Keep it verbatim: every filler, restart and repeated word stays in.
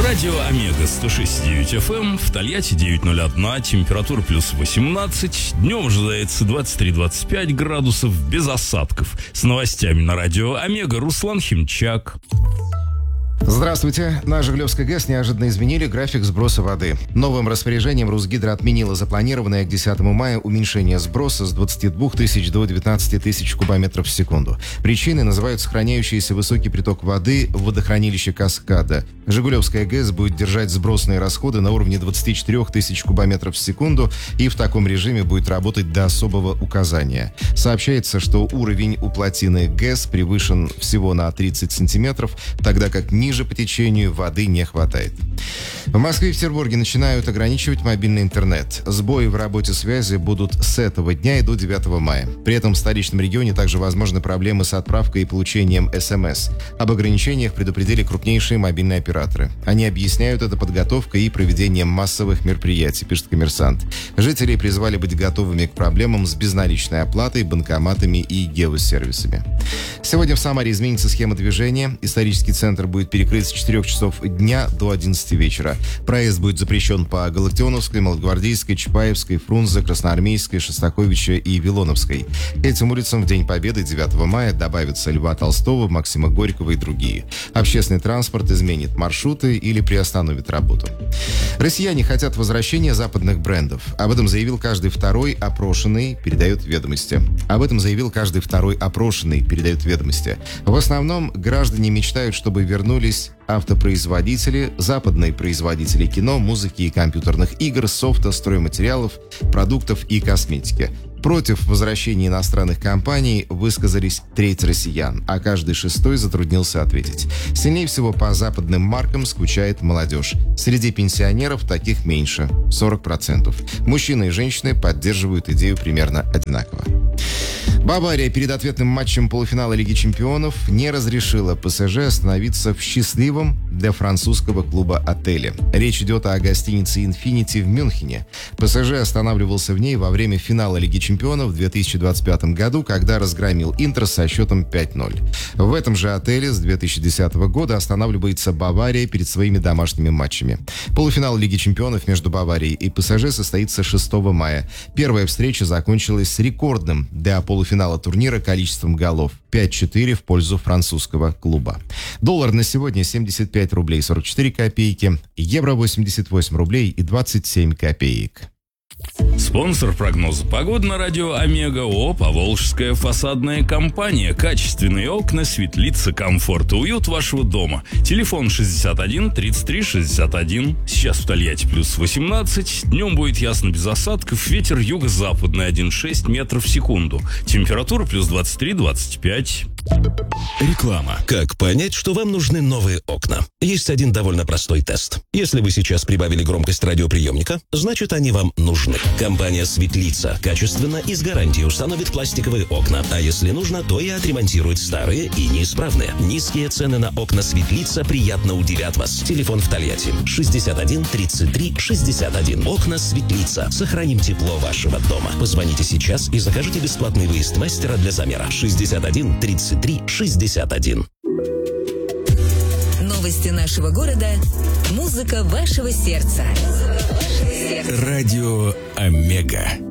Радио Омега сто шесть и девять эф эм, в Тольятти девять ноль один, температура плюс восемнадцать, днем ожидается двадцать три - двадцать пять градусов, без осадков. С новостями на Радио Омега Руслан Химчак. Здравствуйте. На Жигулевской ГЭС неожиданно изменили график сброса воды. Новым распоряжением Русгидро отменила запланированное к десятому мая уменьшение сброса с двадцати двух тысяч до девятнадцати тысяч кубометров в секунду. Причиной называют сохраняющийся высокий приток воды в водохранилище «Каскада». Жигулевская ГЭС будет держать сбросные расходы на уровне двадцати четырёх тысяч кубометров в секунду и в таком режиме будет работать до особого указания. Сообщается, что уровень у плотины ГЭС превышен всего на тридцать сантиметров, тогда как ниже по течению воды не хватает. В Москве и Петербурге начинают ограничивать мобильный интернет. Сбои в работе связи будут с этого дня и до девятого мая. При этом в столичном регионе также возможны проблемы с отправкой и получением СМС. Об ограничениях предупредили крупнейшие мобильные операторы. Они объясняют это подготовкой и проведением массовых мероприятий, пишет «Коммерсант». Жителей призвали быть готовыми к проблемам с безналичной оплатой, банкоматами и геосервисами. Сегодня в Самаре изменится схема движения. Исторический центр будет перекрыт с четырёх часов дня до одиннадцати вечера. Проезд будет запрещен по Галактионовской, Молодогвардейской, Чапаевской, Фрунзе, Красноармейской, Шостаковича и Вилоновской. К этим улицам в День Победы девятого мая добавятся Льва Толстого, Максима Горького и другие. Общественный транспорт изменит маршруты или приостановит работу. Россияне хотят возвращения западных брендов. Об этом заявил каждый второй опрошенный, передает «Ведомости». Об этом заявил каждый второй опрошенный, передает «Ведомости». В основном граждане мечтают, чтобы вернулись автопроизводители, западные производители кино, музыки и компьютерных игр, софта, стройматериалов, продуктов и косметики. Против возвращения иностранных компаний высказались треть россиян, а каждый шестой затруднился ответить. Сильнее всего по западным маркам скучает молодежь. Среди пенсионеров таких меньше – сорок процентов. Мужчины и женщины поддерживают идею примерно одинаково. Бавария перед ответным матчем полуфинала Лиги чемпионов не разрешила ПСЖ остановиться в счастливом для французского клуба отеле. Речь идет о гостинице «Инфинити» в Мюнхене. ПСЖ останавливался в ней во время финала Лиги чемпионов в две тысячи двадцать пятом году, когда разгромил «Интер» со счетом пять ноль. В этом же отеле с две тысячи десятого года останавливается Бавария перед своими домашними матчами. Полуфинал Лиги чемпионов между Баварией и ПСЖ состоится шестого мая. Первая встреча закончилась с рекордным для полуфинала турнира количеством голов – пять четыре в пользу французского клуба. Доллар на сегодня семьдесят пять рублей сорок четыре копейки, евро восемьдесят восемь рублей и двадцать семь копеек. Спонсор прогноза погоды на Радио Омега ООО «Поволжская фасадная компания». Качественные окна, светлица, комфорт и уют вашего дома. Телефон шестьдесят один тридцать три шестьдесят один. Сейчас в Тольятти плюс восемнадцать. Днем будет ясно без осадков. Ветер юго-западный один целых шесть метров в секунду. Температура плюс двадцать три - двадцать пять. Реклама. Как понять, что вам нужны новые окна? Есть один довольно простой тест. Если вы сейчас прибавили громкость радиоприемника, значит они вам нужны. Компания «Светлица» качественно и с гарантией установит пластиковые окна, а если нужно, то и отремонтирует старые и неисправные. Низкие цены на окна «Светлица» приятно удивят вас. Телефон в Тольятти шестьдесят один тридцать три шестьдесят один. Окна «Светлица». Сохраним тепло вашего дома. Позвоните сейчас и закажите бесплатный выезд мастера для замера. шестьдесят один тридцать три шестьдесят один. Новости нашего города. Музыка вашего сердца. Радио Омега.